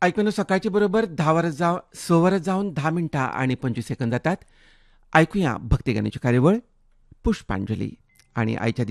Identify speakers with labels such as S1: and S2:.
S1: ऐकून सकाळची बरोबर 6 वरां जावन 10 मिनटां आणि 25 सेकंद जातात. ऐकूया भक्तिगाण्याची कार्यावळ पुष्पांजली आणि आयच्या